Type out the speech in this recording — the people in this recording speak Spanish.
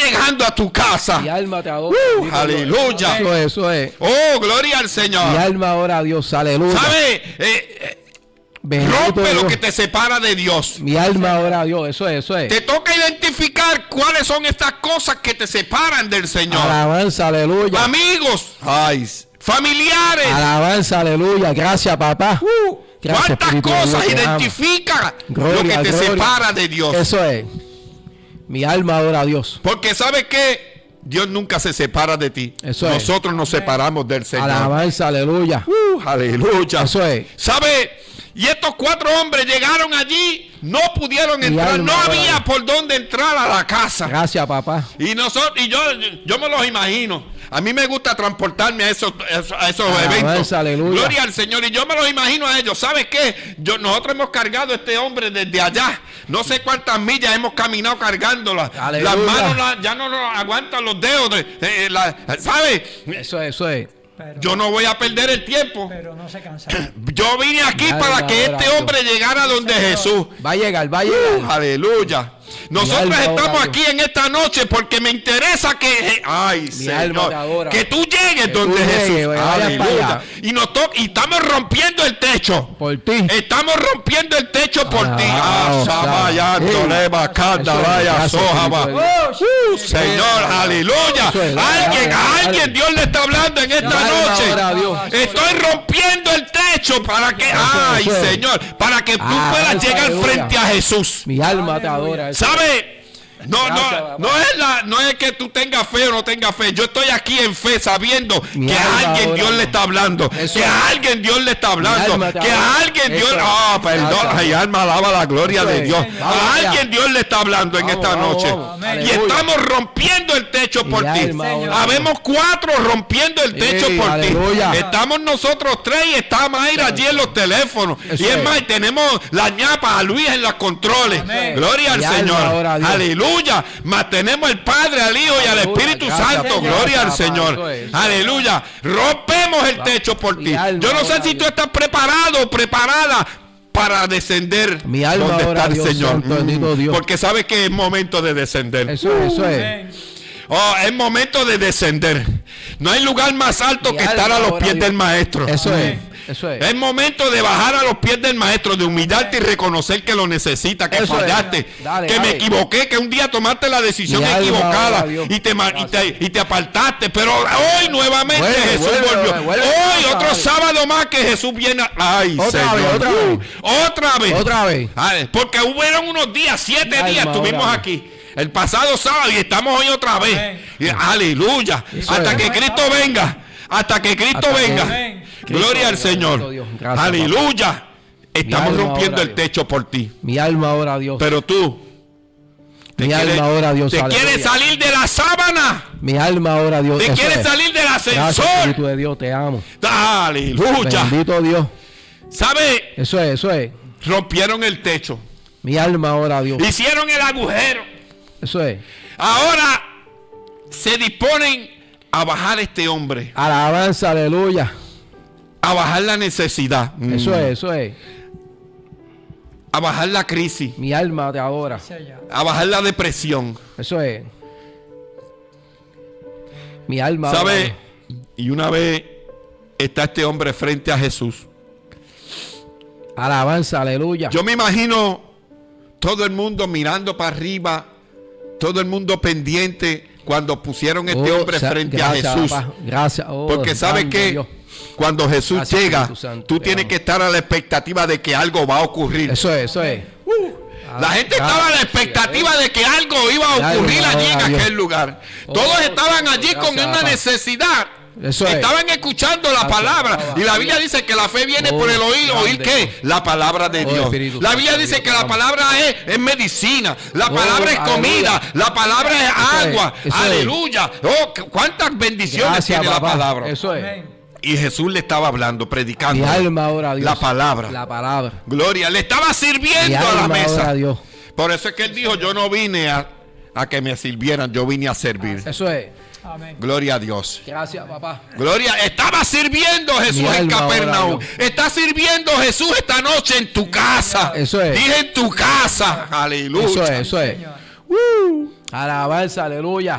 llegando a tu casa. Mi alma te adora. Aleluya. Eso es. Oh, gloria al Señor. Mi alma adora a Dios. Aleluya. ¿Sabe? Bendito Rompe Dios. lo que te separa de Dios. Mi alma adora a Dios. Eso es. Te toca identificar cuáles son estas cosas que te separan del Señor. Alabanza, aleluya. Amigos, familiares. Alabanza, aleluya. Gracias, papá. Gracias, ¿Cuántas Espíritu de cosas Dios, te amo. identifica Gloria, lo que te gloria. separa de Dios? Eso es. Mi alma adora a Dios. Porque ¿sabe qué? Dios nunca se separa de ti. Eso es. Nosotros nos separamos del Señor. Alabanza, aleluya. Aleluya. Eso es. ¿Sabe? Y estos 4 hombres llegaron allí, no pudieron Mi entrar, alma no adora a había Dios. por dónde entrar a la casa. Gracias, papá. Y nosotros, yo me los imagino. A mí me gusta transportarme a esos Alabanza, eventos. aleluya. Gloria al Señor. Y yo me los imagino a ellos. ¿Sabes qué? Nosotros hemos cargado a este hombre desde allá. No sé cuántas millas hemos caminado cargándola. Aleluya. Las manos ya no nos aguantan los dedos. ¿Sabes? Eso es. Yo no voy a perder el tiempo. Pero no se cansa. Yo vine aquí para que este hombre llegara donde Jesús. Va a llegar. Aleluya. Nosotros alma estamos adora a aquí en esta noche porque me interesa que, ay, Mi alma te Señor, adora. que tú llegues Que donde tú Jesús. llegues, vayas para Aleluya. allá. Y estamos rompiendo el techo. Por ti. Estamos rompiendo el techo por ti. Ah, Vaya, Toleba, Canda, Eso es. vaya, Gracias, Sojaba. Espíritu Señor, aleluya. Eso es. A alguien Dios le está hablando en esta Mi alma adora a noche. Dios. Estoy rompiendo el techo para que, ay, eso es. Señor, para que tú puedas Alza, llegar aleluya. frente a Jesús. Mi alma te adora. Eso es. ¿Sabe? Gracias, No es que tú tengas fe o no tengas fe. Yo estoy aquí en fe sabiendo Mi que alma a alguien adora. Dios le está hablando. Eso Que es. a alguien Dios le está hablando. alma te Que a adora. alguien Dios. Eso es. Perdón. Gracias. Ay, alma alaba la gloria Eso de es. Dios. Vamos A allá. alguien Dios le está hablando en Vamos, esta vamos, noche. vamos. Y Aleluya. estamos rompiendo el techo por Mi ti. alma adora. Habemos 4 rompiendo el techo Sí, por aleluya. ti. Estamos nosotros 3 y está Mayra allí en los teléfonos. Eso Y es es. más, tenemos la ñapa a Luis en los controles. Amén. Gloria al Mi alma Señor. adora a Dios. Aleluya. Más tenemos el Padre, al Hijo y al Aleluya. Espíritu Gracias, Santo. Señor. Gloria al Gracias, Señor. eso es. Aleluya. Rompemos el techo por Mi ti. alma Yo no sé adora si a tú Dios. estás preparado o preparada para descender Mi alma donde adora está a el Dios, Señor. santo, bendito Dios. Porque sabes que es momento de descender. Eso es. Amén. Oh, es momento de descender. No hay lugar más alto Mi que estar alma a los adora pies a Dios. del Maestro. Eso es. Amén. Eso es. Es momento de bajar a los pies del Maestro, de humillarte y reconocer que lo necesita, que Eso es. fallaste, Dale, que me dale. equivoqué, que un día tomaste la decisión Mi alma equivocada adora a Dios. y te apartaste, pero hoy nuevamente Vuelve, Jesús vuelve, volvió. vuelve. Hoy otro Ay. sábado más que Jesús viene. Ay, Otra Señor. vez, otra vez. Otra vez. Otra vez. Ay, porque hubieron unos días, 7 Mi días alma estuvimos adora. aquí. El pasado sábado y estamos hoy otra vez. Amén. Y, aleluya. Eso Hasta es. que Cristo venga. Hasta que Cristo Hasta que- venga. Amén. Gloria al Señor. Dios. Gracias, Aleluya. Estamos alma rompiendo adora el a Dios. techo por ti. Mi alma adora a Dios. Pero tú Mi alma adora a Dios. te Aleluya. quieres salir de la sábana. Mi alma adora a Dios. Te Eso quieres es. salir del Gracias, ascensor. Espíritu de Dios, te amo. Aleluya. Bendito Dios. ¿Sabe? Eso es. Rompieron el techo. Mi alma adora a Dios. Hicieron el agujero. Eso es. Ahora se disponen a bajar este hombre. Alabanza, aleluya. A bajar la necesidad. Eso es. A bajar la crisis. Mi alma te adora. Sí, ya. A bajar la depresión. Eso es. Mi alma adora a ¿Sabe? Dios. Y una vez está este hombre frente a Jesús. Alabanza, aleluya. Yo me imagino todo el mundo mirando para arriba, todo el mundo pendiente cuando pusieron este hombre frente a Jesús. Papá. Gracias. Oh, Porque sabe santo que Dios. cuando Jesús Gracias, llega, Espíritu Santo, tú te tienes amo. que estar a la expectativa de que algo va a ocurrir. Eso es. La gente estaba a la expectativa de que algo iba a ocurrir allí en aquel lugar. Todos estaban allí con gracias, una papá. necesidad. Eso es. Estaban escuchando la palabra. Y la Biblia dice que la fe viene por el oír. ¿Oír qué? La palabra de Dios. Espíritu La Biblia Santo, dice Dios, que te la amo. palabra es medicina. La palabra es comida. aleluya. La palabra es agua. Eso es. Aleluya. Oh, cuántas bendiciones Gracias, tiene la papá. palabra. Eso es. Amén. Y Jesús le estaba hablando, predicando. Mi alma adora a Dios. La palabra. La palabra. Gloria. Le estaba Mi sirviendo a la alma adora mesa. a Dios. Por eso es que él dijo, yo no vine a que me sirvieran, yo vine a servir. Eso es. Amén. Gloria a Dios. Gracias, papá. Gloria, estaba sirviendo Jesús Mi en alma Capernaum. adora a Dios. Está sirviendo Jesús esta noche en tu casa. Eso es. Dije en tu casa. Aleluya. Eso es. Señor. Alabanza, aleluya.